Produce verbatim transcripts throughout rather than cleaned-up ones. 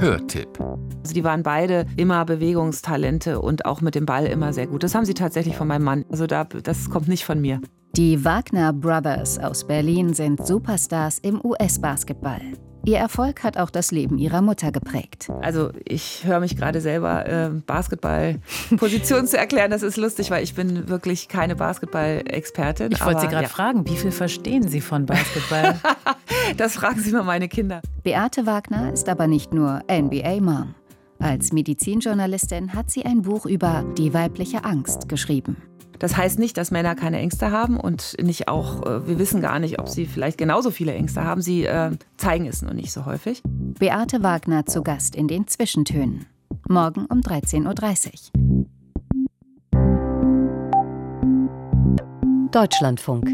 Hörtipp. Also die waren beide immer Bewegungstalente und auch mit dem Ball immer sehr gut. Das haben sie tatsächlich von meinem Mann. Also da, das kommt nicht von mir. Die Wagner Brothers aus Berlin sind Superstars im U S-Basketball. Ihr Erfolg hat auch das Leben ihrer Mutter geprägt. Also ich höre mich gerade selber, äh, Basketball-Position zu erklären. Das ist lustig, weil ich bin wirklich keine Basketball-Expertin. Ich wollte Sie gerade ja. fragen, wie viel verstehen Sie von Basketball? Das fragen Sie mal meine Kinder. Beate Wagner ist aber nicht nur N B A-Mom. Als Medizinjournalistin hat sie ein Buch über die weibliche Angst geschrieben. Das heißt nicht, dass Männer keine Ängste haben und nicht auch, äh, wir wissen gar nicht, ob sie vielleicht genauso viele Ängste haben. Sie äh, zeigen es nur nicht so häufig. Beate Wagner zu Gast in den Zwischentönen. Morgen um dreizehn Uhr dreißig. Deutschlandfunk.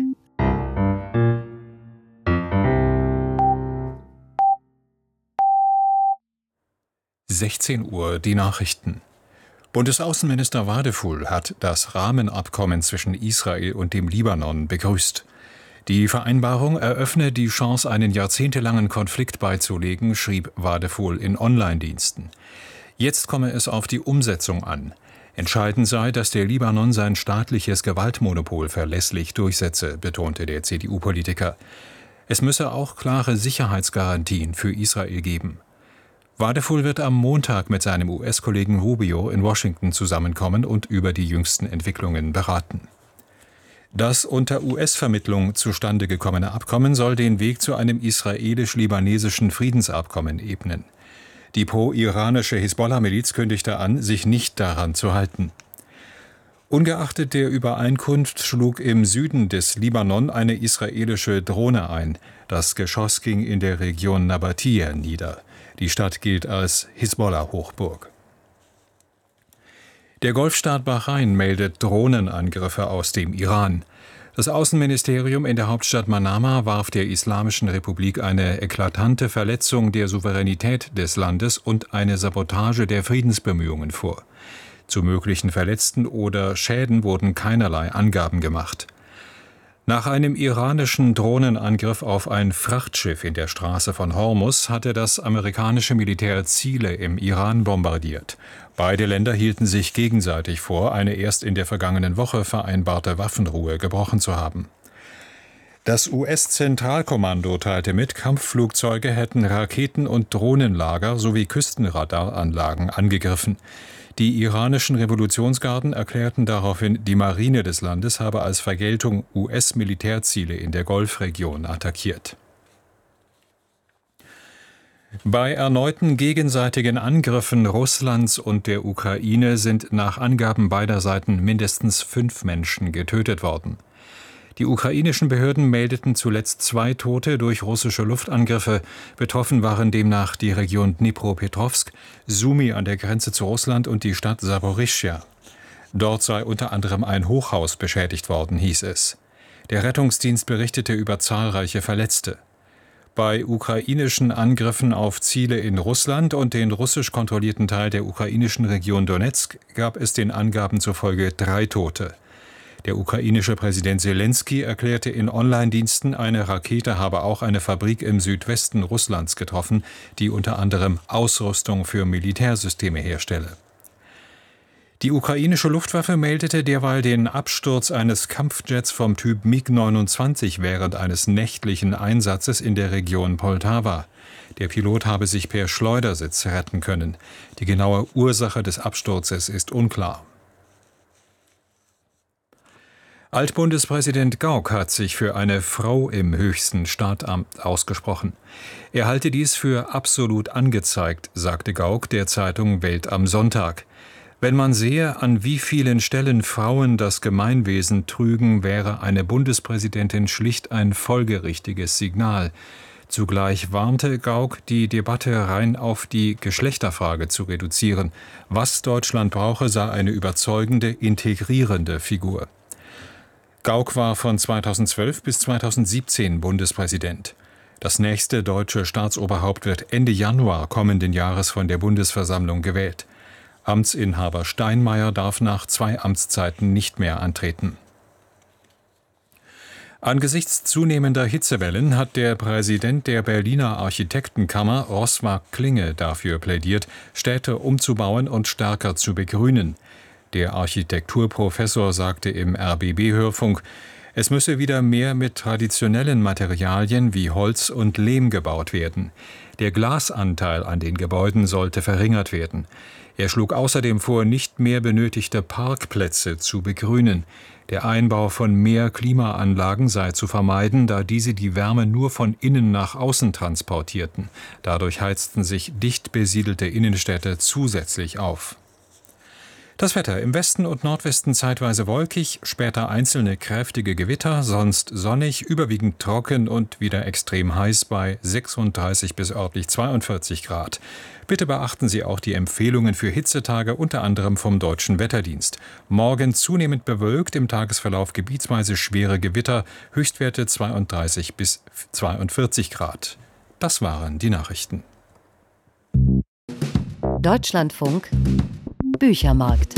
sechzehn Uhr, die Nachrichten. Bundesaußenminister Wadefuhl hat das Rahmenabkommen zwischen Israel und dem Libanon begrüßt. Die Vereinbarung eröffne die Chance, einen jahrzehntelangen Konflikt beizulegen, schrieb Wadefuhl in Online-Diensten. Jetzt komme es auf die Umsetzung an. Entscheidend sei, dass der Libanon sein staatliches Gewaltmonopol verlässlich durchsetze, betonte der C D U-Politiker. Es müsse auch klare Sicherheitsgarantien für Israel geben. Wadefuhl wird am Montag mit seinem U S-Kollegen Rubio in Washington zusammenkommen und über die jüngsten Entwicklungen beraten. Das unter U S-Vermittlung zustande gekommene Abkommen soll den Weg zu einem israelisch-libanesischen Friedensabkommen ebnen. Die pro-iranische Hisbollah-Miliz kündigte an, sich nicht daran zu halten. Ungeachtet der Übereinkunft schlug im Süden des Libanon eine israelische Drohne ein. Das Geschoss ging in der Region Nabatia nieder. Die Stadt gilt als Hisbollah-Hochburg. Der Golfstaat Bahrain meldet Drohnenangriffe aus dem Iran. Das Außenministerium in der Hauptstadt Manama warf der Islamischen Republik eine eklatante Verletzung der Souveränität des Landes und eine Sabotage der Friedensbemühungen vor. Zu möglichen Verletzten oder Schäden wurden keinerlei Angaben gemacht. Nach einem iranischen Drohnenangriff auf ein Frachtschiff in der Straße von Hormuz hatte das amerikanische Militär Ziele im Iran bombardiert. Beide Länder hielten sich gegenseitig vor, eine erst in der vergangenen Woche vereinbarte Waffenruhe gebrochen zu haben. Das U S-Zentralkommando teilte mit, Kampfflugzeuge hätten Raketen- und Drohnenlager sowie Küstenradaranlagen angegriffen. Die iranischen Revolutionsgarden erklärten daraufhin, die Marine des Landes habe als Vergeltung U S-Militärziele in der Golfregion attackiert. Bei erneuten gegenseitigen Angriffen Russlands und der Ukraine sind nach Angaben beider Seiten mindestens fünf Menschen getötet worden. Die ukrainischen Behörden meldeten zuletzt zwei Tote durch russische Luftangriffe. Betroffen waren demnach die Region Dnipropetrovsk, Sumy an der Grenze zu Russland und die Stadt Saporischschja. Dort sei unter anderem ein Hochhaus beschädigt worden, hieß es. Der Rettungsdienst berichtete über zahlreiche Verletzte. Bei ukrainischen Angriffen auf Ziele in Russland und den russisch kontrollierten Teil der ukrainischen Region Donezk gab es den Angaben zufolge drei Tote. Der ukrainische Präsident Selenskyj erklärte in Online-Diensten, eine Rakete habe auch eine Fabrik im Südwesten Russlands getroffen, die unter anderem Ausrüstung für Militärsysteme herstelle. Die ukrainische Luftwaffe meldete derweil den Absturz eines Kampfjets vom Typ MiG neunundzwanzig während eines nächtlichen Einsatzes in der Region Poltawa. Der Pilot habe sich per Schleudersitz retten können. Die genaue Ursache des Absturzes ist unklar. Altbundespräsident Gauck hat sich für eine Frau im höchsten Staatamt ausgesprochen. Er halte dies für absolut angezeigt, sagte Gauck der Zeitung Welt am Sonntag. Wenn man sehe, an wie vielen Stellen Frauen das Gemeinwesen trügen, wäre eine Bundespräsidentin schlicht ein folgerichtiges Signal. Zugleich warnte Gauck, die Debatte rein auf die Geschlechterfrage zu reduzieren. Was Deutschland brauche, sei eine überzeugende, integrierende Figur. Gauck war von zweitausendzwölf bis zweitausendsiebzehn Bundespräsident. Das nächste deutsche Staatsoberhaupt wird Ende Januar kommenden Jahres von der Bundesversammlung gewählt. Amtsinhaber Steinmeier darf nach zwei Amtszeiten nicht mehr antreten. Angesichts zunehmender Hitzewellen hat der Präsident der Berliner Architektenkammer, Roswag Klinge, dafür plädiert, Städte umzubauen und stärker zu begrünen. Der Architekturprofessor sagte im R B B-Hörfunk, es müsse wieder mehr mit traditionellen Materialien wie Holz und Lehm gebaut werden. Der Glasanteil an den Gebäuden sollte verringert werden. Er schlug außerdem vor, nicht mehr benötigte Parkplätze zu begrünen. Der Einbau von mehr Klimaanlagen sei zu vermeiden, da diese die Wärme nur von innen nach außen transportierten. Dadurch heizten sich dicht besiedelte Innenstädte zusätzlich auf. Das Wetter: im Westen und Nordwesten zeitweise wolkig, später einzelne kräftige Gewitter, sonst sonnig, überwiegend trocken und wieder extrem heiß bei sechsunddreißig bis örtlich zweiundvierzig Grad. Bitte beachten Sie auch die Empfehlungen für Hitzetage, unter anderem vom Deutschen Wetterdienst. Morgen zunehmend bewölkt, im Tagesverlauf gebietsweise schwere Gewitter, Höchstwerte zweiunddreißig bis zweiundvierzig Grad. Das waren die Nachrichten. Deutschlandfunk Büchermarkt.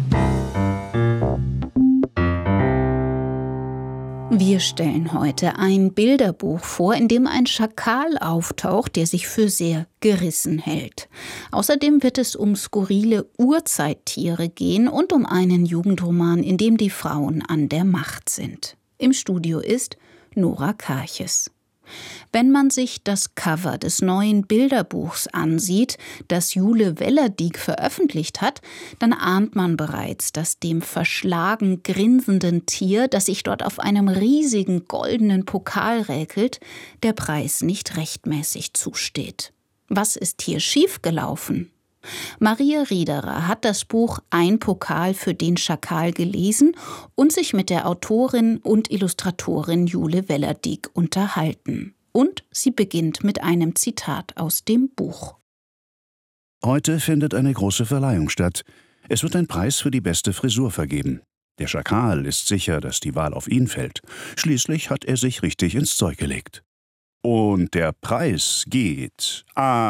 Wir stellen heute ein Bilderbuch vor, in dem ein Schakal auftaucht, der sich für sehr gerissen hält. Außerdem wird es um skurrile Urzeittiere gehen und um einen Jugendroman, in dem die Frauen an der Macht sind. Im Studio ist Nora Karches. Wenn man sich das Cover des neuen Bilderbuchs ansieht, das Jule Wellerdiek veröffentlicht hat, dann ahnt man bereits, dass dem verschlagen grinsenden Tier, das sich dort auf einem riesigen goldenen Pokal räkelt, der Preis nicht rechtmäßig zusteht. Was ist hier schiefgelaufen? Maria Riederer hat das Buch Ein Pokal für den Schakal gelesen und sich mit der Autorin und Illustratorin Jule Wellerdiek unterhalten. Und sie beginnt mit einem Zitat aus dem Buch. Heute findet eine große Verleihung statt. Es wird ein Preis für die beste Frisur vergeben. Der Schakal ist sicher, dass die Wahl auf ihn fällt. Schließlich hat er sich richtig ins Zeug gelegt. Und der Preis geht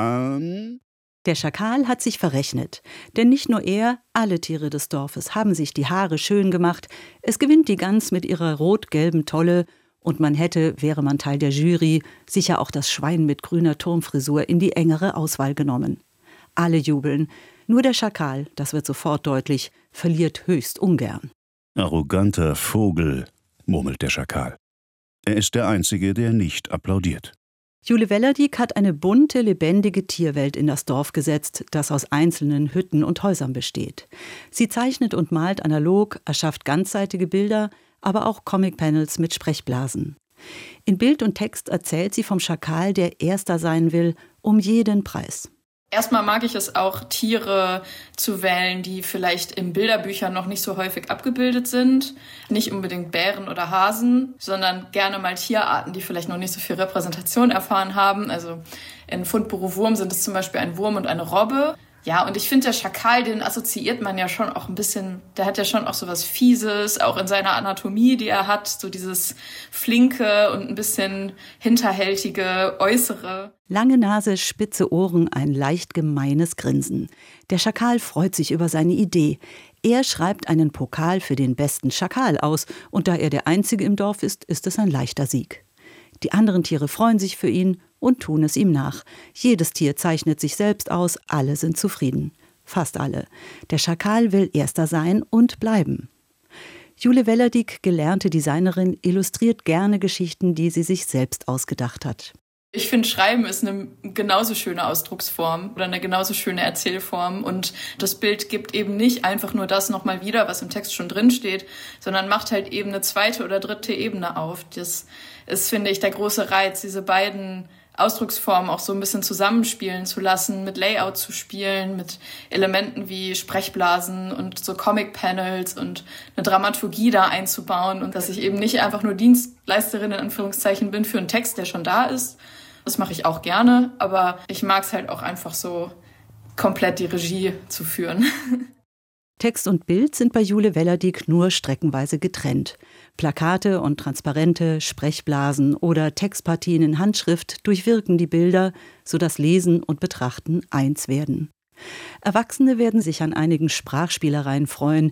an... Der Schakal hat sich verrechnet, denn nicht nur er, alle Tiere des Dorfes haben sich die Haare schön gemacht. Es gewinnt die Gans mit ihrer rot-gelben Tolle und man hätte, wäre man Teil der Jury, sicher auch das Schwein mit grüner Turmfrisur in die engere Auswahl genommen. Alle jubeln, nur der Schakal, das wird sofort deutlich, verliert höchst ungern. Arroganter Vogel, murmelt der Schakal. Er ist der Einzige, der nicht applaudiert. Jule Wellerdiek hat eine bunte, lebendige Tierwelt in das Dorf gesetzt, das aus einzelnen Hütten und Häusern besteht. Sie zeichnet und malt analog, erschafft ganzseitige Bilder, aber auch Comic-Panels mit Sprechblasen. In Bild und Text erzählt sie vom Schakal, der Erster sein will, um jeden Preis. Erstmal mag ich es auch, Tiere zu wählen, die vielleicht in Bilderbüchern noch nicht so häufig abgebildet sind. Nicht unbedingt Bären oder Hasen, sondern gerne mal Tierarten, die vielleicht noch nicht so viel Repräsentation erfahren haben. Also in Fundbüro Wurm sind es zum Beispiel ein Wurm und eine Robbe. Ja, und ich finde, der Schakal, den assoziiert man ja schon auch ein bisschen, der hat ja schon auch so was Fieses, auch in seiner Anatomie, die er hat, so dieses flinke und ein bisschen hinterhältige Äußere. Lange Nase, spitze Ohren, ein leicht gemeines Grinsen. Der Schakal freut sich über seine Idee. Er schreibt einen Pokal für den besten Schakal aus und da er der Einzige im Dorf ist, ist es ein leichter Sieg. Die anderen Tiere freuen sich für ihn und tun es ihm nach. Jedes Tier zeichnet sich selbst aus, alle sind zufrieden. Fast alle. Der Schakal will Erster sein und bleiben. Jule Wellerdiek, gelernte Designerin, illustriert gerne Geschichten, die sie sich selbst ausgedacht hat. Ich finde, Schreiben ist eine genauso schöne Ausdrucksform oder eine genauso schöne Erzählform. Und das Bild gibt eben nicht einfach nur das nochmal wieder, was im Text schon drin steht, sondern macht halt eben eine zweite oder dritte Ebene auf. Das ist, finde ich, der große Reiz, diese beiden Ausdrucksformen auch so ein bisschen zusammenspielen zu lassen, mit Layout zu spielen, mit Elementen wie Sprechblasen und so Comic-Panels und eine Dramaturgie da einzubauen und dass ich eben nicht einfach nur Dienstleisterin in Anführungszeichen bin für einen Text, der schon da ist. Das mache ich auch gerne, aber ich mag es halt auch einfach so, komplett die Regie zu führen. Text und Bild sind bei Jule Wellerdiek nur streckenweise getrennt. Plakate und Transparente, Sprechblasen oder Textpartien in Handschrift durchwirken die Bilder, sodass Lesen und Betrachten eins werden. Erwachsene werden sich an einigen Sprachspielereien freuen,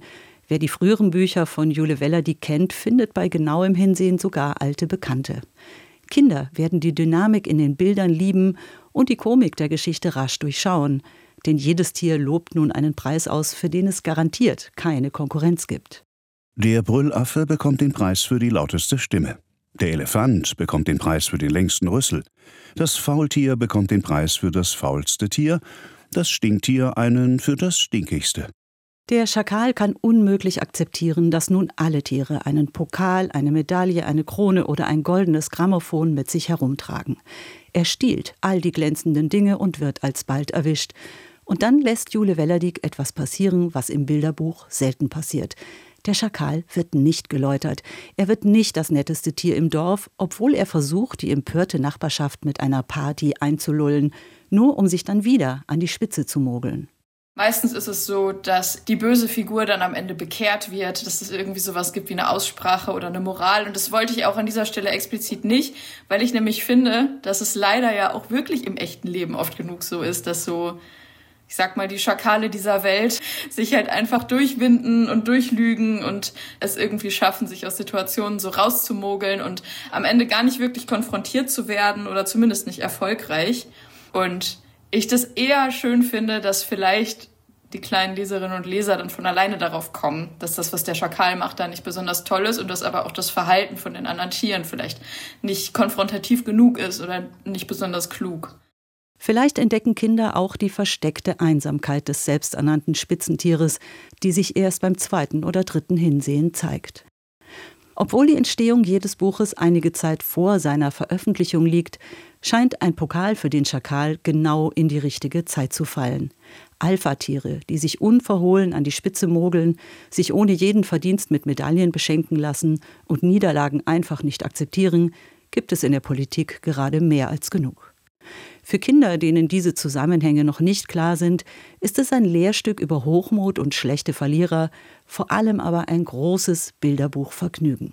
Wer die früheren Bücher von Jule Wellerdiek kennt, findet bei genauem Hinsehen sogar alte Bekannte. Kinder werden die Dynamik in den Bildern lieben und die Komik der Geschichte rasch durchschauen. Denn jedes Tier lobt nun einen Preis aus, für den es garantiert keine Konkurrenz gibt. Der Brüllaffe bekommt den Preis für die lauteste Stimme. Der Elefant bekommt den Preis für den längsten Rüssel. Das Faultier bekommt den Preis für das faulste Tier. Das Stinktier einen für das stinkigste. Der Schakal kann unmöglich akzeptieren, dass nun alle Tiere einen Pokal, eine Medaille, eine Krone oder ein goldenes Grammophon mit sich herumtragen. Er stiehlt all die glänzenden Dinge und wird alsbald erwischt. Und dann lässt Jule Wellerdiek etwas passieren, was im Bilderbuch selten passiert. Der Schakal wird nicht geläutert. Er wird nicht das netteste Tier im Dorf, obwohl er versucht, die empörte Nachbarschaft mit einer Party einzulullen, nur um sich dann wieder an die Spitze zu mogeln. Meistens ist es so, dass die böse Figur dann am Ende bekehrt wird, dass es irgendwie sowas gibt wie eine Aussprache oder eine Moral. Und das wollte ich auch an dieser Stelle explizit nicht, weil ich nämlich finde, dass es leider ja auch wirklich im echten Leben oft genug so ist, dass so, ich sag mal, die Schakale dieser Welt sich halt einfach durchwinden und durchlügen und es irgendwie schaffen, sich aus Situationen so rauszumogeln und am Ende gar nicht wirklich konfrontiert zu werden oder zumindest nicht erfolgreich. Und ich das eher schön finde, dass vielleicht die kleinen Leserinnen und Leser dann von alleine darauf kommen, dass das, was der Schakal macht, da nicht besonders toll ist und dass aber auch das Verhalten von den anderen Tieren vielleicht nicht konfrontativ genug ist oder nicht besonders klug. Vielleicht entdecken Kinder auch die versteckte Einsamkeit des selbsternannten Spitzentieres, die sich erst beim zweiten oder dritten Hinsehen zeigt. Obwohl die Entstehung jedes Buches einige Zeit vor seiner Veröffentlichung liegt, scheint ein Pokal für den Schakal genau in die richtige Zeit zu fallen. Alpha-Tiere, die sich unverhohlen an die Spitze mogeln, sich ohne jeden Verdienst mit Medaillen beschenken lassen und Niederlagen einfach nicht akzeptieren, gibt es in der Politik gerade mehr als genug. Für Kinder, denen diese Zusammenhänge noch nicht klar sind, ist es ein Lehrstück über Hochmut und schlechte Verlierer, vor allem aber ein großes Bilderbuchvergnügen.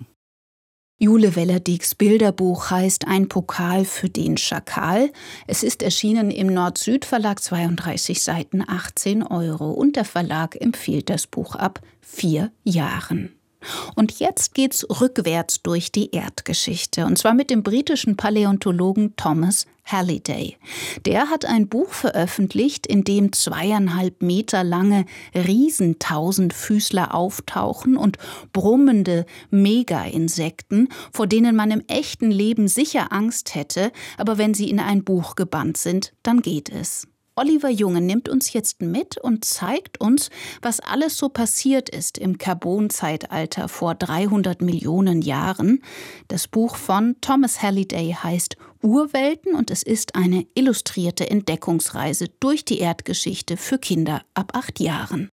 Jule Wellerdieks Bilderbuch heißt Ein Pokal für den Schakal. Es ist erschienen im Nord-Süd-Verlag, zweiunddreißig Seiten, achtzehn Euro. Und der Verlag empfiehlt das Buch ab vier Jahren. Und jetzt geht's rückwärts durch die Erdgeschichte, und zwar mit dem britischen Paläontologen Thomas Halliday. Der hat ein Buch veröffentlicht, in dem zweieinhalb Meter lange Riesentausendfüßler auftauchen und brummende Mega-Insekten, vor denen man im echten Leben sicher Angst hätte, aber wenn sie in ein Buch gebannt sind, dann geht es. Oliver Junge nimmt uns jetzt mit und zeigt uns, was alles so passiert ist im Karbonzeitalter vor dreihundert Millionen Jahren. Das Buch von Thomas Halliday heißt Urwelten und es ist eine illustrierte Entdeckungsreise durch die Erdgeschichte für Kinder ab acht Jahren.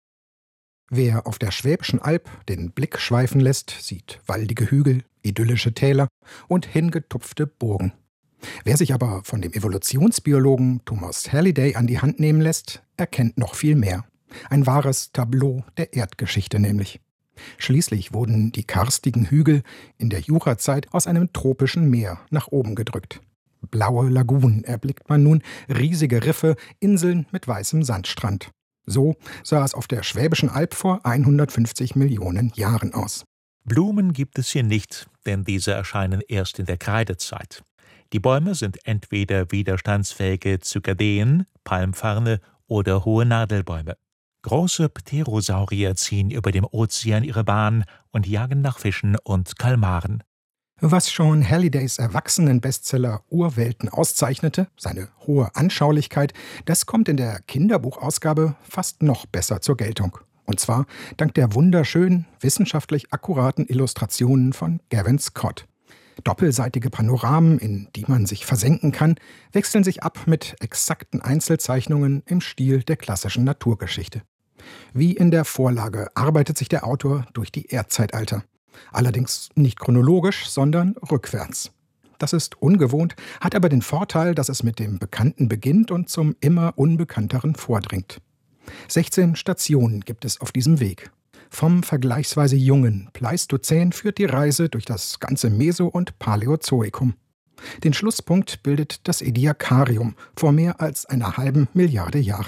Wer auf der Schwäbischen Alb den Blick schweifen lässt, sieht waldige Hügel, idyllische Täler und hingetupfte Burgen. Wer sich aber von dem Evolutionsbiologen Thomas Halliday an die Hand nehmen lässt, erkennt noch viel mehr. Ein wahres Tableau der Erdgeschichte nämlich. Schließlich wurden die karstigen Hügel in der Jurazeit aus einem tropischen Meer nach oben gedrückt. Blaue Lagunen erblickt man nun, riesige Riffe, Inseln mit weißem Sandstrand. So sah es auf der Schwäbischen Alb vor hundertfünfzig Millionen Jahren aus. Blumen gibt es hier nicht, denn diese erscheinen erst in der Kreidezeit. Die Bäume sind entweder widerstandsfähige Zykadeen, Palmfarne oder hohe Nadelbäume. Große Pterosaurier ziehen über dem Ozean ihre Bahn und jagen nach Fischen und Kalmaren. Was schon Hallidays Erwachsenen-Bestseller Urwelten auszeichnete, seine hohe Anschaulichkeit, das kommt in der Kinderbuchausgabe fast noch besser zur Geltung. Und zwar dank der wunderschönen, wissenschaftlich akkuraten Illustrationen von Gavin Scott. Doppelseitige Panoramen, in die man sich versenken kann, wechseln sich ab mit exakten Einzelzeichnungen im Stil der klassischen Naturgeschichte. Wie in der Vorlage arbeitet sich der Autor durch die Erdzeitalter. Allerdings nicht chronologisch, sondern rückwärts. Das ist ungewohnt, hat aber den Vorteil, dass es mit dem Bekannten beginnt und zum immer Unbekannteren vordringt. sechzehn Stationen gibt es auf diesem Weg. Vom vergleichsweise jungen Pleistozän führt die Reise durch das ganze Meso- und Paläozoikum. Den Schlusspunkt bildet das Ediacarium vor mehr als einer halben Milliarde Jahren.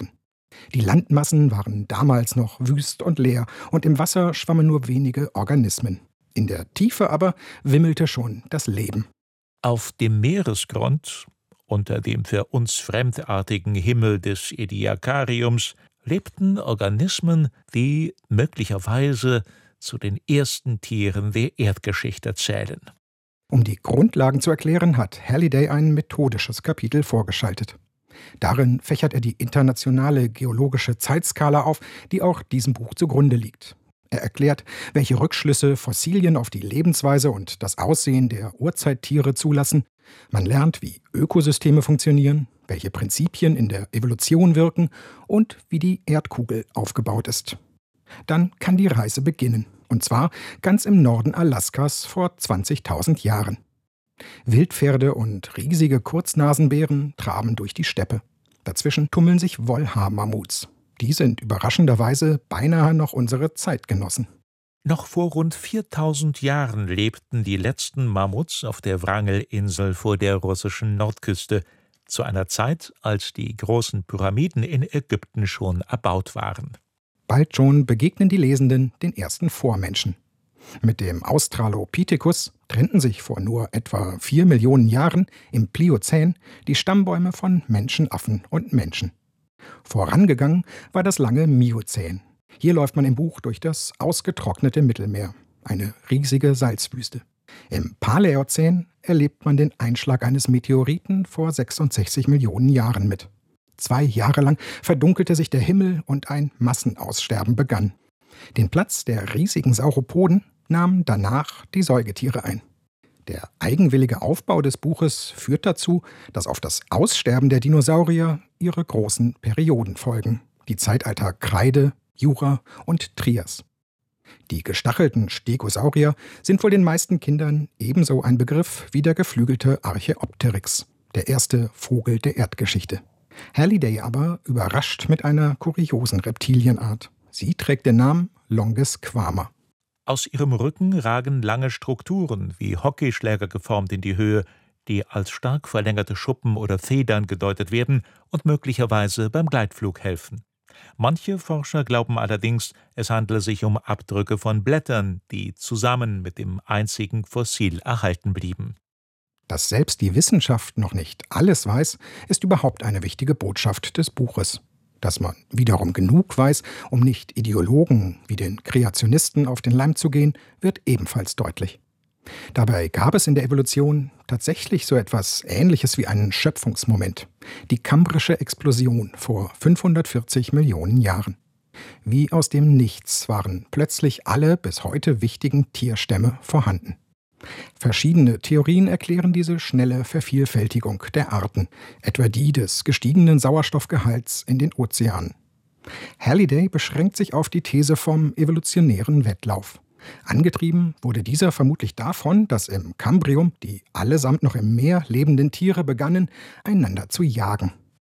Die Landmassen waren damals noch wüst und leer und im Wasser schwammen nur wenige Organismen. In der Tiefe aber wimmelte schon das Leben. Auf dem Meeresgrund, unter dem für uns fremdartigen Himmel des Ediacariums, lebten Organismen, die möglicherweise zu den ersten Tieren der Erdgeschichte zählen. Um die Grundlagen zu erklären, hat Halliday ein methodisches Kapitel vorgeschaltet. Darin fächert er die internationale geologische Zeitskala auf, die auch diesem Buch zugrunde liegt. Er erklärt, welche Rückschlüsse Fossilien auf die Lebensweise und das Aussehen der Urzeittiere zulassen. Man lernt, wie Ökosysteme funktionieren, welche Prinzipien in der Evolution wirken und wie die Erdkugel aufgebaut ist. Dann kann die Reise beginnen, und zwar ganz im Norden Alaskas vor zwanzigtausend Jahren. Wildpferde und riesige Kurznasenbären traben durch die Steppe. Dazwischen tummeln sich Wollhaar-Mammuts. Die sind überraschenderweise beinahe noch unsere Zeitgenossen. Noch vor rund viertausend Jahren lebten die letzten Mammuts auf der Wrangel-Insel vor der russischen Nordküste, zu einer Zeit, als die großen Pyramiden in Ägypten schon erbaut waren. Bald schon begegnen die Lesenden den ersten Vormenschen. Mit dem Australopithecus trennten sich vor nur etwa vier Millionen Jahren im Pliozän die Stammbäume von Menschenaffen und Menschen. Vorangegangen war das lange Miozän. Hier läuft man im Buch durch das ausgetrocknete Mittelmeer, eine riesige Salzwüste. Im Paläozän erlebt man den Einschlag eines Meteoriten vor sechsundsechzig Millionen Jahren mit. Zwei Jahre lang verdunkelte sich der Himmel und ein Massenaussterben begann. Den Platz der riesigen Sauropoden nahmen danach die Säugetiere ein. Der eigenwillige Aufbau des Buches führt dazu, dass auf das Aussterben der Dinosaurier ihre großen Perioden folgen, die Zeitalter Kreide, Jura und Trias. Die gestachelten Stegosaurier sind wohl den meisten Kindern ebenso ein Begriff wie der geflügelte Archaeopteryx, der erste Vogel der Erdgeschichte. Halliday aber überrascht mit einer kuriosen Reptilienart. Sie trägt den Namen Longisquama. Aus ihrem Rücken ragen lange Strukturen, wie Hockeyschläger geformt, in die Höhe, die als stark verlängerte Schuppen oder Federn gedeutet werden und möglicherweise beim Gleitflug helfen. Manche Forscher glauben allerdings, es handele sich um Abdrücke von Blättern, die zusammen mit dem einzigen Fossil erhalten blieben. Dass selbst die Wissenschaft noch nicht alles weiß, ist überhaupt eine wichtige Botschaft des Buches. Dass man wiederum genug weiß, um nicht Ideologen wie den Kreationisten auf den Leim zu gehen, wird ebenfalls deutlich. Dabei gab es in der Evolution tatsächlich so etwas Ähnliches wie einen Schöpfungsmoment, die kambrische Explosion vor fünfhundertvierzig Millionen Jahren. Wie aus dem Nichts waren plötzlich alle bis heute wichtigen Tierstämme vorhanden. Verschiedene Theorien erklären diese schnelle Vervielfältigung der Arten, etwa die des gestiegenen Sauerstoffgehalts in den Ozeanen. Halliday beschränkt sich auf die These vom evolutionären Wettlauf. Angetrieben wurde dieser vermutlich davon, dass im Kambrium die allesamt noch im Meer lebenden Tiere begannen, einander zu jagen.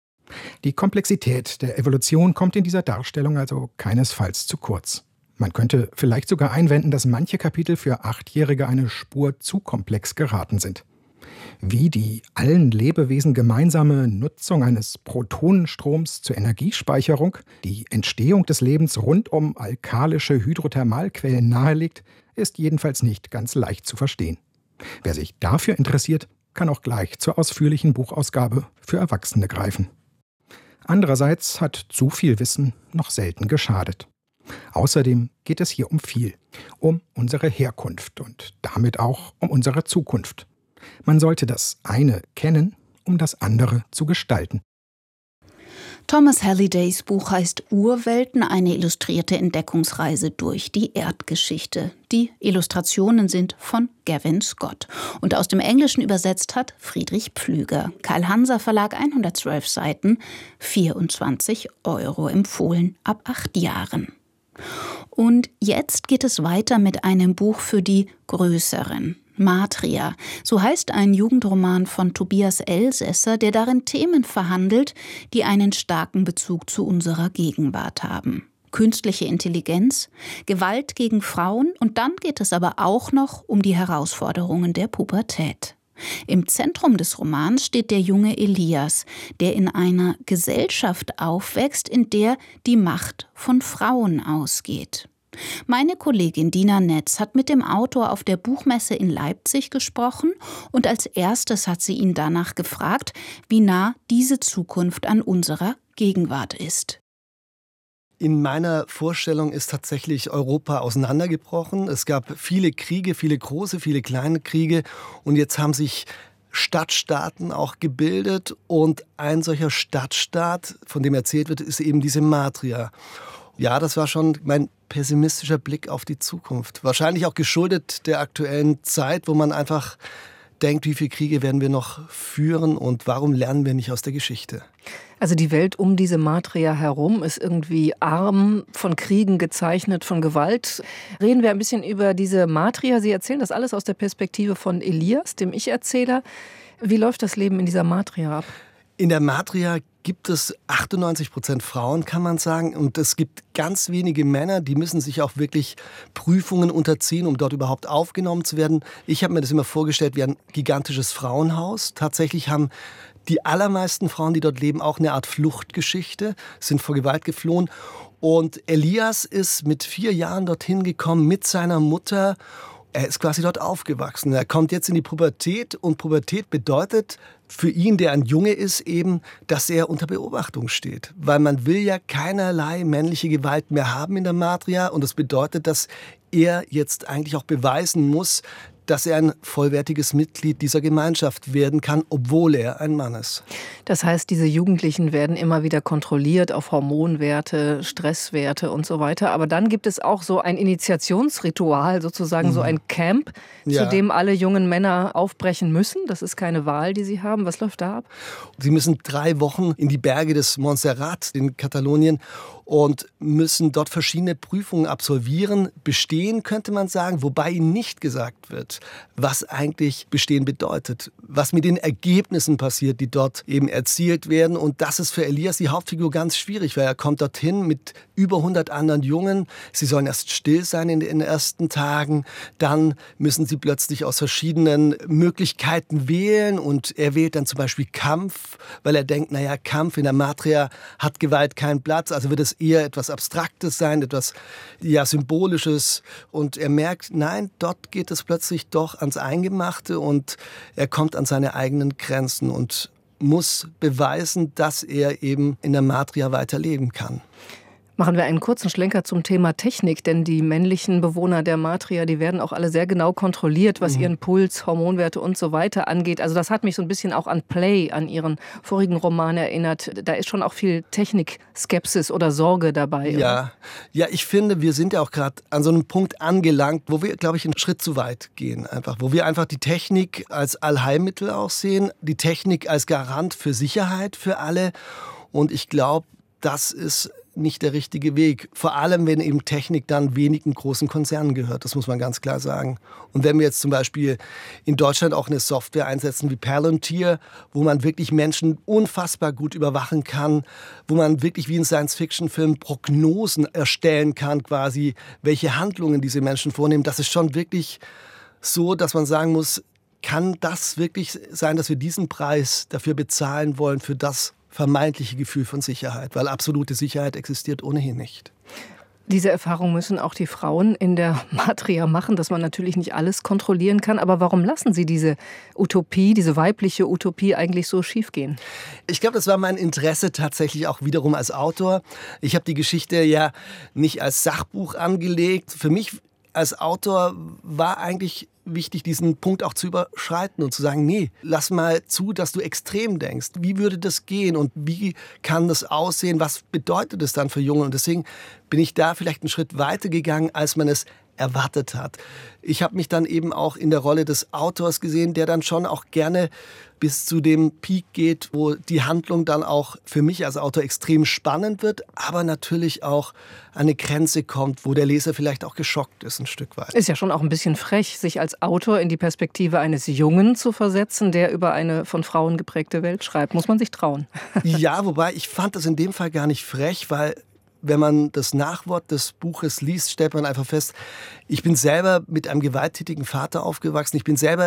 Die Komplexität der Evolution kommt in dieser Darstellung also keinesfalls zu kurz. Man könnte vielleicht sogar einwenden, dass manche Kapitel für Achtjährige eine Spur zu komplex geraten sind. Wie die allen Lebewesen gemeinsame Nutzung eines Protonenstroms zur Energiespeicherung die Entstehung des Lebens rund um alkalische Hydrothermalquellen nahelegt, ist jedenfalls nicht ganz leicht zu verstehen. Wer sich dafür interessiert, kann auch gleich zur ausführlichen Buchausgabe für Erwachsene greifen. Andererseits hat zu viel Wissen noch selten geschadet. Außerdem geht es hier um viel, um unsere Herkunft und damit auch um unsere Zukunft. Man sollte das eine kennen, um das andere zu gestalten. Thomas Hallidays Buch heißt Urwelten, eine illustrierte Entdeckungsreise durch die Erdgeschichte. Die Illustrationen sind von Gavin Scott. Und aus dem Englischen übersetzt hat Friedrich Pflüger. Karl-Hanser Verlag, hundertzwölf Seiten, vierundzwanzig Euro, empfohlen ab acht Jahren. Und jetzt geht es weiter mit einem Buch für die Größeren. Matria, so heißt ein Jugendroman von Tobias Elsässer, der darin Themen verhandelt, die einen starken Bezug zu unserer Gegenwart haben. Künstliche Intelligenz, Gewalt gegen Frauen und dann geht es aber auch noch um die Herausforderungen der Pubertät. Im Zentrum des Romans steht der junge Elias, der in einer Gesellschaft aufwächst, in der die Macht von Frauen ausgeht. Meine Kollegin Dina Netz hat mit dem Autor auf der Buchmesse in Leipzig gesprochen und als erstes hat sie ihn danach gefragt, wie nah diese Zukunft an unserer Gegenwart ist. In meiner Vorstellung ist tatsächlich Europa auseinandergebrochen. Es gab viele Kriege, viele große, viele kleine Kriege. Und jetzt haben sich Stadtstaaten auch gebildet. Und ein solcher Stadtstaat, von dem erzählt wird, ist eben diese Matria. Ja, das war schon mein pessimistischer Blick auf die Zukunft. Wahrscheinlich auch geschuldet der aktuellen Zeit, wo man einfach denkt, wie viele Kriege werden wir noch führen und warum lernen wir nicht aus der Geschichte? Also die Welt um diese Matria herum ist irgendwie arm, von Kriegen gezeichnet, von Gewalt. Reden wir ein bisschen über diese Matria. Sie erzählen das alles aus der Perspektive von Elias, dem Ich-Erzähler. Wie läuft das Leben in dieser Matria ab? In der Matria gibt es achtundneunzig Prozent Frauen, kann man sagen. Und es gibt ganz wenige Männer, die müssen sich auch wirklich Prüfungen unterziehen, um dort überhaupt aufgenommen zu werden. Ich habe mir das immer vorgestellt wie ein gigantisches Frauenhaus. Tatsächlich haben die allermeisten Frauen, die dort leben, auch eine Art Fluchtgeschichte, sind vor Gewalt geflohen. Und Elias ist mit vier Jahren dorthin gekommen mit seiner Mutter. Er ist quasi dort aufgewachsen. Er kommt jetzt in die Pubertät und Pubertät bedeutet für ihn, der ein Junge ist, eben, dass er unter Beobachtung steht. Weil man will ja keinerlei männliche Gewalt mehr haben in der Matria und das bedeutet, dass er jetzt eigentlich auch beweisen muss, dass er ein vollwertiges Mitglied dieser Gemeinschaft werden kann, obwohl er ein Mann ist. Das heißt, diese Jugendlichen werden immer wieder kontrolliert auf Hormonwerte, Stresswerte und so weiter. Aber dann gibt es auch so ein Initiationsritual, sozusagen mhm. so ein Camp, ja. zu dem alle jungen Männer aufbrechen müssen. Das ist keine Wahl, die sie haben. Was läuft da ab? Sie müssen drei Wochen in die Berge des Montserrat in Katalonien und müssen dort verschiedene Prüfungen absolvieren. Bestehen, könnte man sagen, wobei ihnen nicht gesagt wird, was eigentlich Bestehen bedeutet, was mit den Ergebnissen passiert, die dort eben erzielt werden. Und das ist für Elias, die Hauptfigur, ganz schwierig, weil er kommt dorthin mit über hundert anderen Jungen. Sie sollen erst still sein in den ersten Tagen. Dann müssen sie plötzlich aus verschiedenen Möglichkeiten wählen. Und er wählt dann zum Beispiel Kampf, weil er denkt, naja, Kampf in der Matria hat Gewalt keinen Platz. Also wird es eher etwas Abstraktes sein, etwas ja, Symbolisches. Und er merkt, nein, dort geht es plötzlich doch ans Eingemachte und er kommt an seine eigenen Grenzen und muss beweisen, dass er eben in der Matria weiterleben kann. Machen wir einen kurzen Schlenker zum Thema Technik, denn die männlichen Bewohner der Matria, die werden auch alle sehr genau kontrolliert, was mhm. ihren Puls, Hormonwerte und so weiter angeht. Also das hat mich so ein bisschen auch an Play, an ihren vorigen Roman erinnert. Da ist schon auch viel Technikskepsis oder Sorge dabei. Ja, ja, ich finde, wir sind ja auch gerade an so einem Punkt angelangt, wo wir, glaube ich, einen Schritt zu weit gehen. Einfach, wo wir einfach die Technik als Allheilmittel auch sehen, die Technik als Garant für Sicherheit für alle. Und ich glaube, das ist nicht der richtige Weg. Vor allem, wenn eben Technik dann wenigen großen Konzernen gehört. Das muss man ganz klar sagen. Und wenn wir jetzt zum Beispiel in Deutschland auch eine Software einsetzen wie Palantir, wo man wirklich Menschen unfassbar gut überwachen kann, wo man wirklich wie in Science-Fiction-Filmen Prognosen erstellen kann, quasi, welche Handlungen diese Menschen vornehmen, das ist schon wirklich so, dass man sagen muss, kann das wirklich sein, dass wir diesen Preis dafür bezahlen wollen, für das vermeintliche Gefühl von Sicherheit, weil absolute Sicherheit existiert ohnehin nicht. Diese Erfahrung müssen auch die Frauen in der Matria machen, dass man natürlich nicht alles kontrollieren kann. Aber warum lassen Sie diese Utopie, diese weibliche Utopie eigentlich so schiefgehen? Ich glaube, das war mein Interesse tatsächlich auch wiederum als Autor. Ich habe die Geschichte ja nicht als Sachbuch angelegt. Für mich als Autor war eigentlich wichtig, diesen Punkt auch zu überschreiten und zu sagen, nee, lass mal zu, dass du extrem denkst. Wie würde das gehen und wie kann das aussehen? Was bedeutet es dann für Junge? Und deswegen bin ich da vielleicht einen Schritt weiter gegangen, als man es erwartet hat. Ich habe mich dann eben auch in der Rolle des Autors gesehen, der dann schon auch gerne bis zu dem Peak geht, wo die Handlung dann auch für mich als Autor extrem spannend wird, aber natürlich auch an eine Grenze kommt, wo der Leser vielleicht auch geschockt ist ein Stück weit. Ist ja schon auch ein bisschen frech, sich als Autor in die Perspektive eines Jungen zu versetzen, der über eine von Frauen geprägte Welt schreibt. Muss man sich trauen. Ja, wobei ich fand das in dem Fall gar nicht frech, weil wenn man das Nachwort des Buches liest, stellt man einfach fest, ich bin selber mit einem gewalttätigen Vater aufgewachsen. Ich bin selber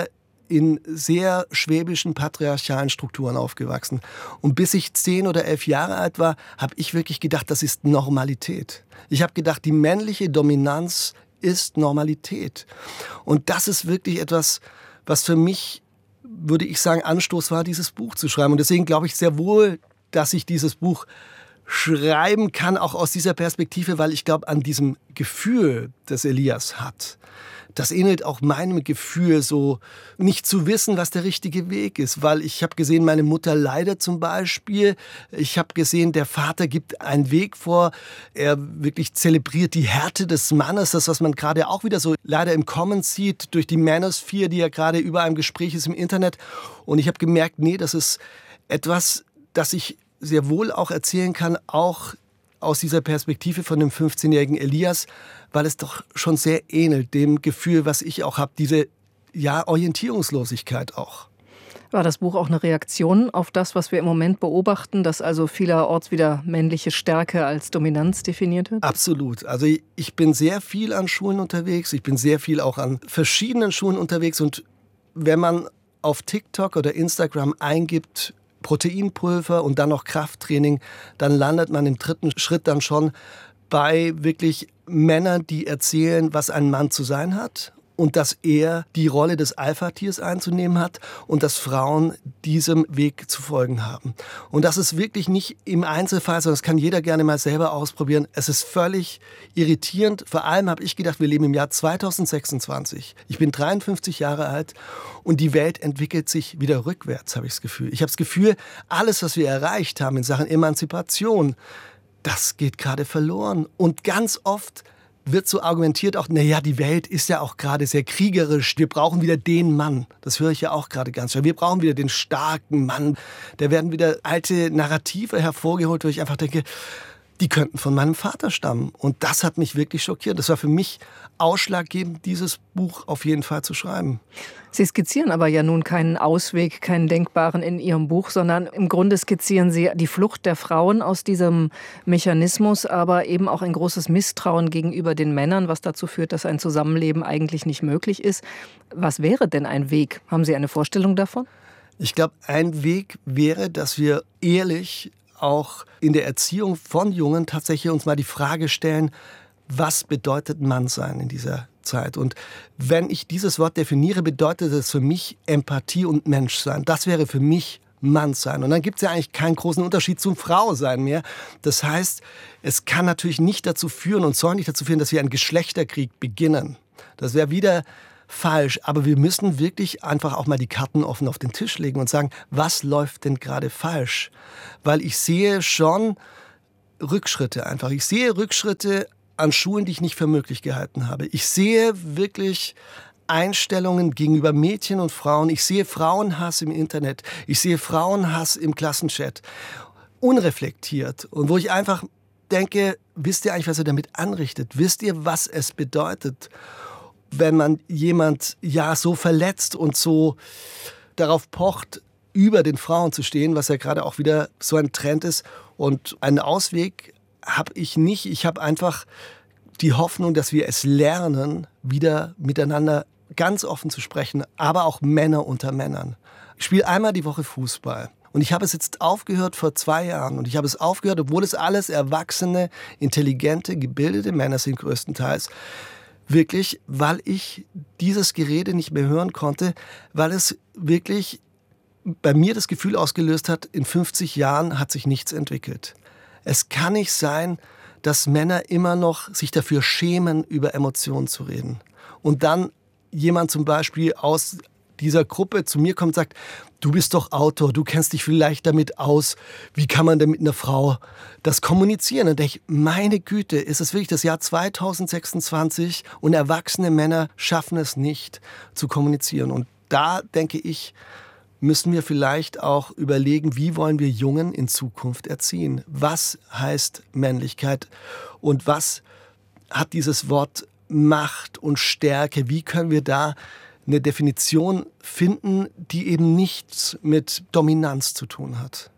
in sehr schwäbischen, patriarchalen Strukturen aufgewachsen. Und bis ich zehn oder elf Jahre alt war, habe ich wirklich gedacht, das ist Normalität. Ich habe gedacht, die männliche Dominanz ist Normalität. Und das ist wirklich etwas, was für mich, würde ich sagen, Anstoß war, dieses Buch zu schreiben. Und deswegen glaube ich sehr wohl, dass ich dieses Buch schreiben kann, auch aus dieser Perspektive, weil ich glaube, an diesem Gefühl, das Elias hat, das ähnelt auch meinem Gefühl, so nicht zu wissen, was der richtige Weg ist. Weil ich habe gesehen, meine Mutter leidet zum Beispiel. Ich habe gesehen, der Vater gibt einen Weg vor. Er wirklich zelebriert die Härte des Mannes. Das, was man gerade auch wieder so leider im Kommen sieht, durch die Manosphere, die ja gerade überall im Gespräch ist im Internet. Und ich habe gemerkt, nee, das ist etwas, das ich sehr wohl auch erzählen kann, auch aus dieser Perspektive von dem fünfzehnjährigen Elias, weil es doch schon sehr ähnelt dem Gefühl, was ich auch habe, diese ja, Orientierungslosigkeit auch. War das Buch auch eine Reaktion auf das, was wir im Moment beobachten, dass also vielerorts wieder männliche Stärke als Dominanz definiert wird? Absolut. Also ich bin sehr viel an Schulen unterwegs, ich bin sehr viel auch an verschiedenen Schulen unterwegs und wenn man auf TikTok oder Instagram eingibt, Proteinpulver und dann noch Krafttraining, dann landet man im dritten Schritt dann schon bei wirklich Männern, die erzählen, was ein Mann zu sein hat und dass er die Rolle des Alpha-Tiers einzunehmen hat und dass Frauen diesem Weg zu folgen haben. Und das ist wirklich nicht im Einzelfall, sondern das kann jeder gerne mal selber ausprobieren. Es ist völlig irritierend. Vor allem habe ich gedacht, wir leben im Jahr zweitausendsechsundzwanzig. Ich bin dreiundfünfzig Jahre alt und die Welt entwickelt sich wieder rückwärts, habe ich das Gefühl. Ich habe das Gefühl, alles, was wir erreicht haben in Sachen Emanzipation, das geht gerade verloren. Und ganz oft wird so argumentiert auch, naja, die Welt ist ja auch gerade sehr kriegerisch. Wir brauchen wieder den Mann. Das höre ich ja auch gerade ganz schön. Wir brauchen wieder den starken Mann. Da werden wieder alte Narrative hervorgeholt, wo ich einfach denke, die könnten von meinem Vater stammen. Und das hat mich wirklich schockiert. Das war für mich ausschlaggebend, dieses Buch auf jeden Fall zu schreiben. Sie skizzieren aber ja nun keinen Ausweg, keinen denkbaren in Ihrem Buch, sondern im Grunde skizzieren Sie die Flucht der Frauen aus diesem Mechanismus, aber eben auch ein großes Misstrauen gegenüber den Männern, was dazu führt, dass ein Zusammenleben eigentlich nicht möglich ist. Was wäre denn ein Weg? Haben Sie eine Vorstellung davon? Ich glaube, ein Weg wäre, dass wir ehrlich auch in der Erziehung von Jungen tatsächlich uns mal die Frage stellen, was bedeutet Mannsein in dieser Zeit? Und wenn ich dieses Wort definiere, bedeutet es für mich Empathie und Menschsein. Das wäre für mich Mannsein. Und dann gibt es ja eigentlich keinen großen Unterschied zum Frausein mehr. Das heißt, es kann natürlich nicht dazu führen und soll nicht dazu führen, dass wir einen Geschlechterkrieg beginnen. Das wäre wieder falsch. Aber wir müssen wirklich einfach auch mal die Karten offen auf den Tisch legen und sagen, was läuft denn gerade falsch? Weil ich sehe schon Rückschritte einfach. Ich sehe Rückschritte an Schulen, die ich nicht für möglich gehalten habe. Ich sehe wirklich Einstellungen gegenüber Mädchen und Frauen. Ich sehe Frauenhass im Internet. Ich sehe Frauenhass im Klassenchat. Unreflektiert. Und wo ich einfach denke, wisst ihr eigentlich, was ihr damit anrichtet? Wisst ihr, was es bedeutet, wenn man jemand ja so verletzt und so darauf pocht, über den Frauen zu stehen, was ja gerade auch wieder so ein Trend ist. Und einen Ausweg habe ich nicht. Ich habe einfach die Hoffnung, dass wir es lernen, wieder miteinander ganz offen zu sprechen, aber auch Männer unter Männern. Ich spiele einmal die Woche Fußball. Und ich habe es jetzt aufgehört vor zwei Jahren. Und ich habe es aufgehört, obwohl es alles erwachsene, intelligente, gebildete Männer sind größtenteils. Wirklich, weil ich dieses Gerede nicht mehr hören konnte, weil es wirklich bei mir das Gefühl ausgelöst hat, in fünfzig Jahren hat sich nichts entwickelt. Es kann nicht sein, dass Männer immer noch sich dafür schämen, über Emotionen zu reden. Und dann jemand zum Beispiel aus dieser Gruppe zu mir kommt und sagt, du bist doch Autor, du kennst dich vielleicht damit aus, wie kann man denn mit einer Frau das kommunizieren? Und denke ich, meine Güte, ist es wirklich das Jahr zweitausendsechsundzwanzig und erwachsene Männer schaffen es nicht zu kommunizieren. Und da denke ich, müssen wir vielleicht auch überlegen, wie wollen wir Jungen in Zukunft erziehen? Was heißt Männlichkeit und was hat dieses Wort Macht und Stärke? Wie können wir da eine Definition finden, die eben nichts mit Dominanz zu tun hat?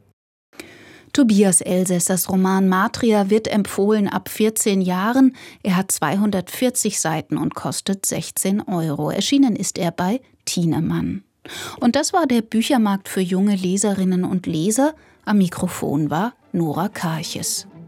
Tobias Elsässers Roman Matria wird empfohlen ab vierzehn Jahren. Er hat zweihundertvierzig Seiten und kostet sechzehn Euro. Erschienen ist er bei Thienemann. Und das war der Büchermarkt für junge Leserinnen und Leser. Am Mikrofon war Nora Karches.